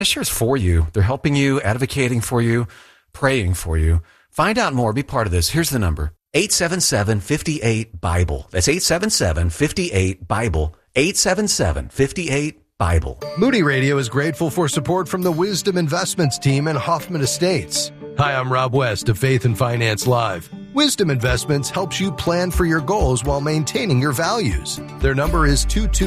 Shares for you. They're helping you, advocating for you, praying for you. Find out more. Be part of this. Here's the number. 877-58-BIBLE. That's 877-58-BIBLE. 877-58-BIBLE. Moody Radio is grateful for support from the Wisdom Investments team and Hoffman Estates. Hi, I'm Rob West of Faith and Finance Live. Wisdom Investments helps you plan for your goals while maintaining your values. Their number is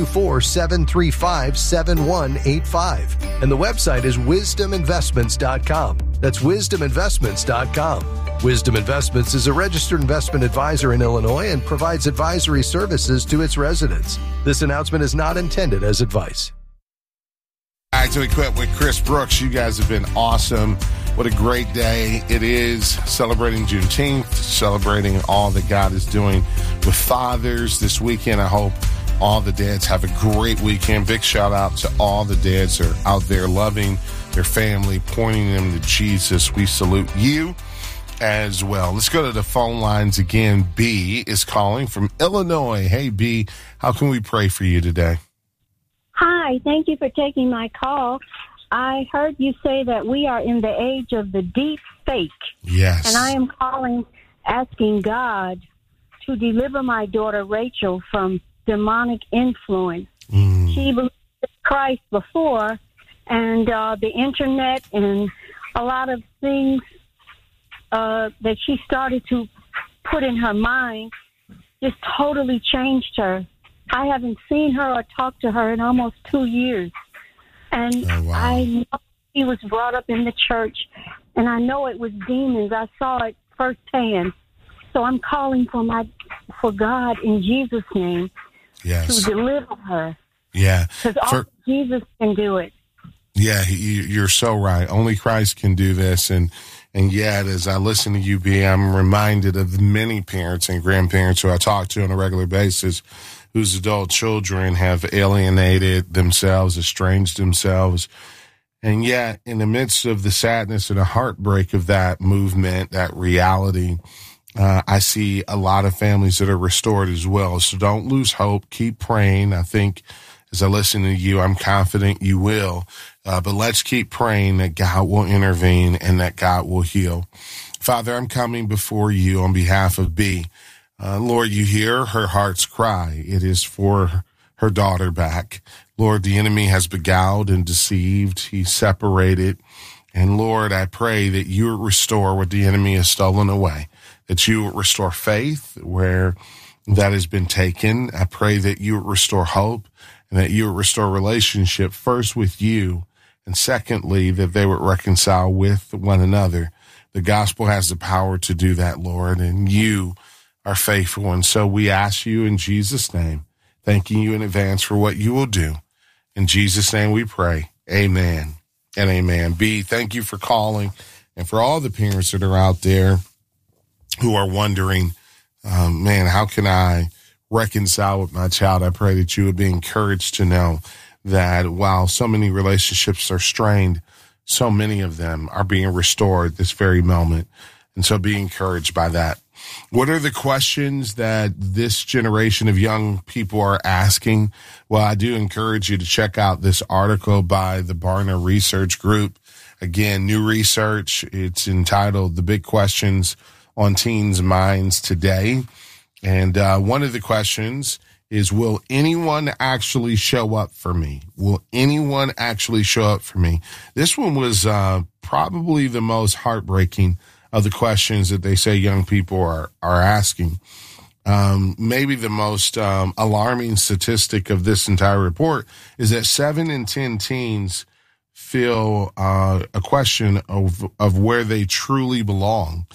224-735-7185. And the website is wisdominvestments.com. That's wisdominvestments.com. Wisdom Investments is a registered investment advisor in Illinois and provides advisory services to its residents. This announcement is not intended as advice. Back to Equip with Chris Brooks. You guys have been awesome. What a great day it is, celebrating Juneteenth, celebrating all that God is doing with fathers this weekend. I hope all the dads have a great weekend. Big shout out to all the dads that are out there loving their family, pointing them to Jesus. We salute you as well. Let's go to the phone lines again. B is calling from Illinois. Hey, B, how can we pray for you today? Hi, thank you for taking my call. I heard you say that we are in the age of the deep fake. Yes. And I am calling, asking God to deliver my daughter Rachel from demonic influence. She believed in Christ before, and the internet and a lot of things that she started to put in her mind just totally changed her. I haven't seen her or talked to her in almost 2 years. And I know she was brought up in the church, and I know it was demons. I saw it firsthand. So I'm calling for God in Jesus' name to deliver her. Yeah. Because Jesus can do it. Yeah, you're so right. Only Christ can do this. And yet, as I listen to you, B, I'm reminded of the many parents and grandparents who I talk to on a regular basis whose adult children have alienated themselves, estranged themselves. And yet, in the midst of the sadness and the heartbreak of that movement, that reality, I see a lot of families that are restored as well. So don't lose hope. Keep praying. I think as I listen to you, I'm confident you will. But let's keep praying that God will intervene and that God will heal. Father, I'm coming before you on behalf of B. Lord, you hear her heart's cry. It is for her daughter back. Lord, the enemy has beguiled and deceived. He's separated. And Lord, I pray that you will restore what the enemy has stolen away, that you will restore faith where that has been taken. I pray that you will restore hope and that you will restore relationship first with you, and secondly, that they would reconcile with one another. The gospel has the power to do that, Lord, and you are faithful. And so we ask you in Jesus' name, thanking you in advance for what you will do. In Jesus' name we pray. Amen and amen. B, thank you for calling. And for all the parents that are out there who are wondering, man, how can I reconcile with my child? I pray that you would be encouraged to know that while so many relationships are strained, so many of them are being restored this very moment. And so be encouraged by that. What are the questions that this generation of young people are asking? Well, I do encourage you to check out this article by the Barna Research Group. Again, new research. It's entitled The Big Questions on Teens' Minds Today. And one of the questions is, will anyone actually show up for me? Will anyone actually show up for me? This one was probably the most heartbreaking of the questions that they say young people are asking. Maybe the most alarming statistic of this entire report is that 7 in 10 teens feel a question of where they truly belong.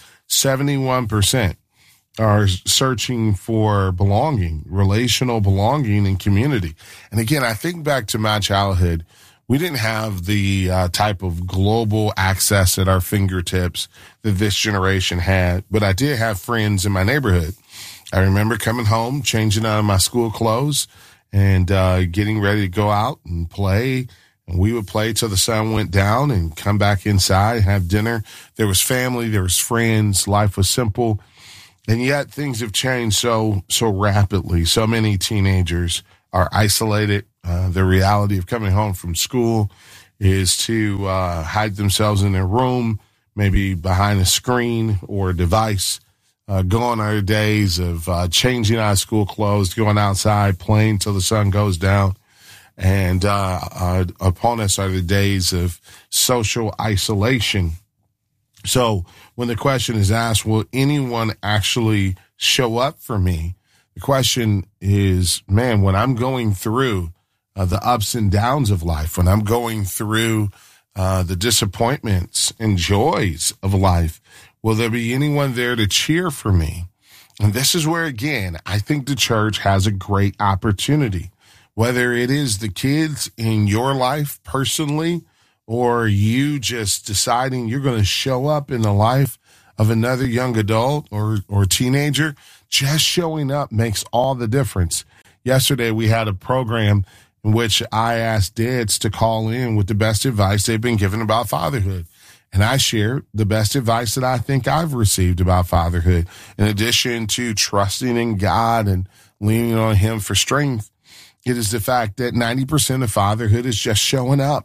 71% are searching for belonging, relational belonging and community. And again, I think back to my childhood. We didn't have the type of global access at our fingertips that this generation had, but I did have friends in my neighborhood. I remember coming home, changing out of my school clothes, and getting ready to go out and play. And we would play till the sun went down and come back inside, have dinner. There was family, there was friends. Life was simple. And yet things have changed so rapidly. So many teenagers are isolated. The reality of coming home from school is to hide themselves in their room, maybe behind a screen or a device, go on our days of changing out of school clothes, going outside, playing till the sun goes down. And upon us are the days of social isolation. So when the question is asked, will anyone actually show up for me? The question is, man, when I'm going through the ups and downs of life, when I'm going through the disappointments and joys of life, will there be anyone there to cheer for me? And this is where, again, I think the church has a great opportunity, whether it is the kids in your life personally, or you just deciding you're going to show up in the life of another young adult or teenager. Just showing up makes all the difference. Yesterday, we had a program in which I asked dads to call in with the best advice they've been given about fatherhood. And I shared the best advice that I think I've received about fatherhood. In addition to trusting in God and leaning on Him for strength, it is the fact that 90% of fatherhood is just showing up.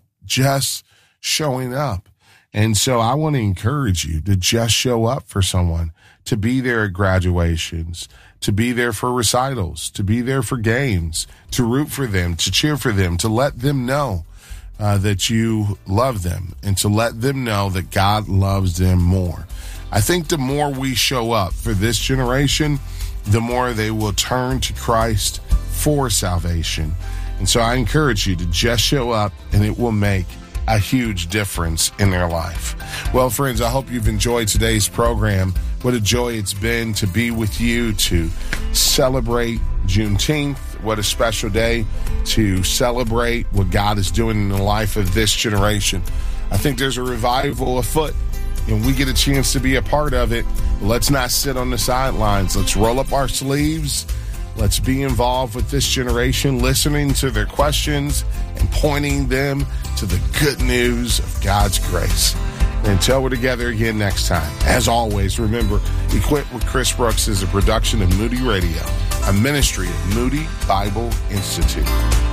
And so I want to encourage you to just show up for someone, to be there at graduations, to be there for recitals, to be there for games, to root for them, to cheer for them, to let them know that you love them, and to let them know that God loves them more. I think the more we show up for this generation, the more they will turn to Christ for salvation. And so I encourage you to just show up, and it will make a huge difference in their life. Well, friends, I hope you've enjoyed today's program. What a joy it's been to be with you, to celebrate Juneteenth. What a special day to celebrate what God is doing in the life of this generation. I think there's a revival afoot, and we get a chance to be a part of it. Let's not sit on the sidelines. Let's roll up our sleeves. Let's be involved with this generation, listening to their questions and pointing them to the good news of God's grace. And until we're together again next time, as always, remember, Equipped with Chris Brooks is a production of Moody Radio, a ministry of Moody Bible Institute.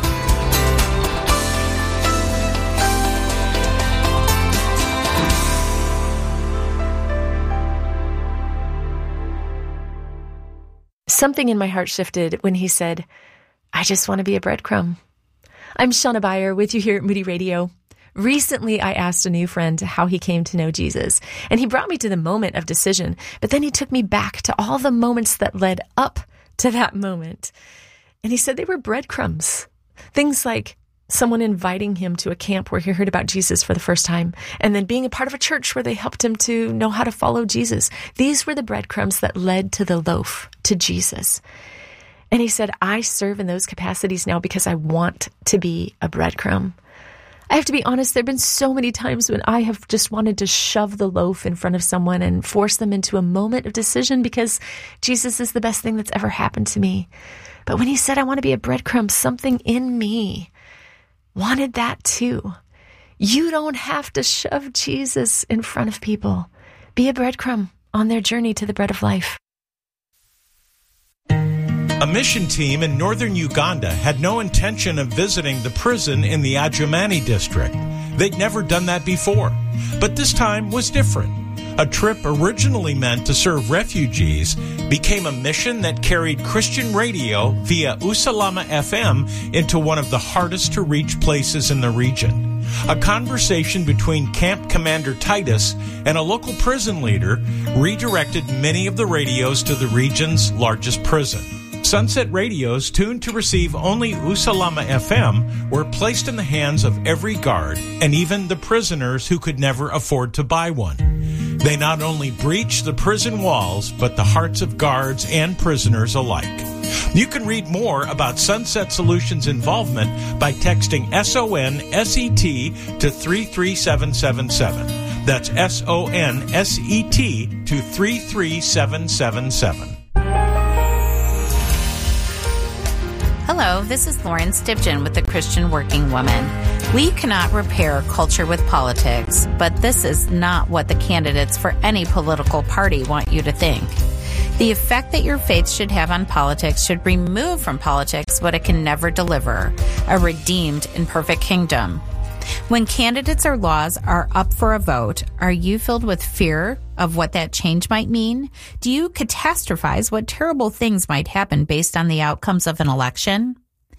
Something in my heart shifted when he said, I just want to be a breadcrumb. I'm Shauna Beyer with you here at Moody Radio. Recently, I asked a new friend how he came to know Jesus, and he brought me to the moment of decision, but then he took me back to all the moments that led up to that moment. And he said they were breadcrumbs. Things like someone inviting him to a camp where he heard about Jesus for the first time, and then being a part of a church where they helped him to know how to follow Jesus. These were the breadcrumbs that led to the loaf, to Jesus. And he said, I serve in those capacities now because I want to be a breadcrumb. I have to be honest, there have been so many times when I have just wanted to shove the loaf in front of someone and force them into a moment of decision because Jesus is the best thing that's ever happened to me. But when he said, I want to be a breadcrumb, something in me wanted that too. You don't have to shove Jesus in front of people. Be a breadcrumb on their journey to the bread of life. A mission team in northern Uganda had no intention of visiting the prison in the Adjumani district. They'd never done that before, but this time was different. A trip originally meant to serve refugees became a mission that carried Christian radio via Usalama FM into one of the hardest to reach places in the region. A conversation between Camp Commander Titus and a local prison leader redirected many of the radios to the region's largest prison. Sunset radios tuned to receive only Usalama FM were placed in the hands of every guard and even the prisoners who could never afford to buy one. They not only breached the prison walls, but the hearts of guards and prisoners alike. You can read more about Sunset Solutions' involvement by texting SONSET to 33777. That's SONSET to 33777. Hello, this is Lauren Stibgen with the Christian Working Woman. We cannot repair culture with politics, but this is not what the candidates for any political party want you to think. The effect that your faith should have on politics should remove from politics what it can never deliver, a redeemed and perfect kingdom. When candidates or laws are up for a vote, are you filled with fear of what that change might mean? Do you catastrophize what terrible things might happen based on the outcomes of an election?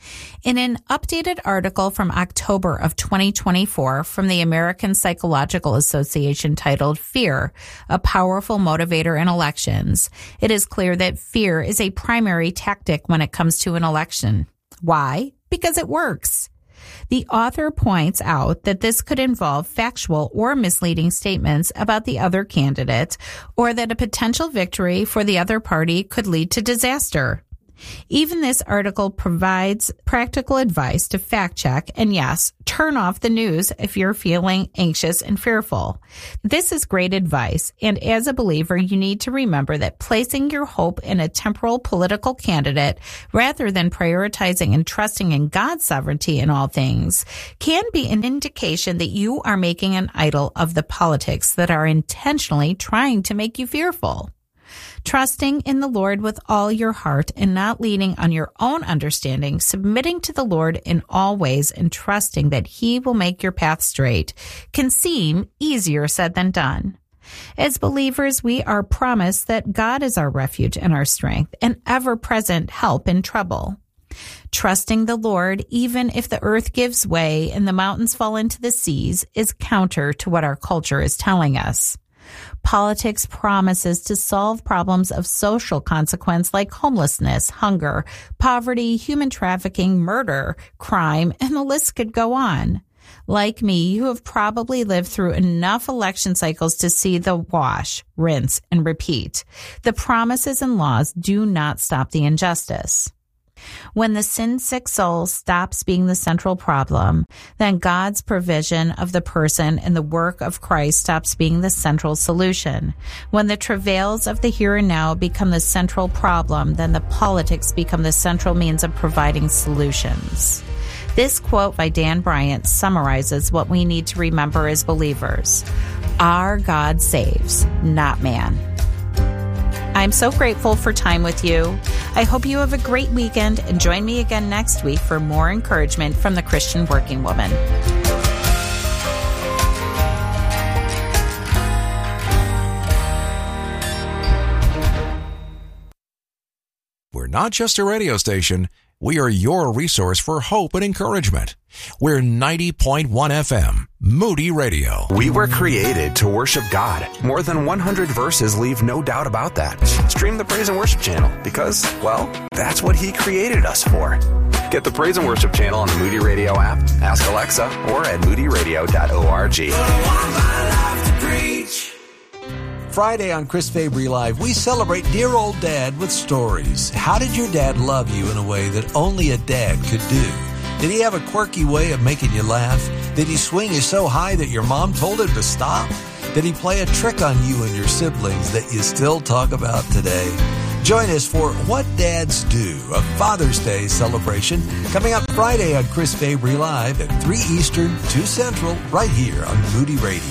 In an updated article from October of 2024 from the American Psychological Association titled Fear, a Powerful Motivator in Elections, it is clear that fear is a primary tactic when it comes to an election. Why? Because it works. The author points out that this could involve factual or misleading statements about the other candidate, or that a potential victory for the other party could lead to disaster. Even this article provides practical advice to fact check and, yes, turn off the news if you're feeling anxious and fearful. This is great advice, and as a believer, you need to remember that placing your hope in a temporal political candidate rather than prioritizing and trusting in God's sovereignty in all things can be an indication that you are making an idol of the politics that are intentionally trying to make you fearful. Trusting in the Lord with all your heart and not leaning on your own understanding, submitting to the Lord in all ways and trusting that He will make your path straight can seem easier said than done. As believers, we are promised that God is our refuge and our strength, an ever-present help in trouble. Trusting the Lord, even if the earth gives way and the mountains fall into the seas, is counter to what our culture is telling us. Politics promises to solve problems of social consequence like homelessness, hunger, poverty, human trafficking, murder, crime, and the list could go on. Like me, you have probably lived through enough election cycles to see the wash, rinse, and repeat. The promises and laws do not stop the injustice. When the sin-sick soul stops being the central problem, then God's provision of the person and the work of Christ stops being the central solution. When the travails of the here and now become the central problem, then the politics become the central means of providing solutions. This quote by Dan Bryant summarizes what we need to remember as believers. Our God saves, not man. I'm so grateful for time with you. I hope you have a great weekend and join me again next week for more encouragement from the Christian Working Woman. We're not just a radio station. We are your resource for hope and encouragement. We're 90.1 FM, Moody Radio. We were created to worship God. More than 100 verses leave no doubt about that. Stream the Praise and Worship channel because, well, that's what He created us for. Get the Praise and Worship channel on the Moody Radio app, ask Alexa, or at moodyradio.org. Friday on Chris Fabry Live, we celebrate dear old Dad with stories. How did your dad love you in a way that only a dad could do? Did he have a quirky way of making you laugh? Did he swing you so high that your mom told him to stop? Did he play a trick on you and your siblings that you still talk about today? Join us for What Dads Do, a Father's Day celebration, coming up Friday on Chris Fabry Live at 3 Eastern, 2 Central, right here on Moody Radio.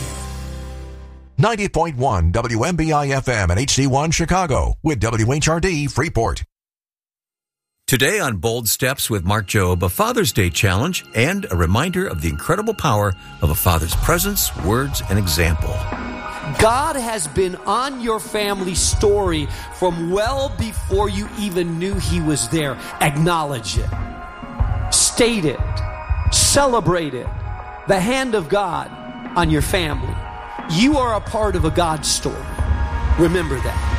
90.1 WMBI FM and HD1 Chicago with WHRD Freeport. Today on Bold Steps with Mark Jobe, a Father's Day challenge and a reminder of the incredible power of a father's presence, words, and example. God has been on your family story from well before you even knew He was there. Acknowledge it. State it. Celebrate it. The hand of God on your family. You are a part of a God story. Remember that.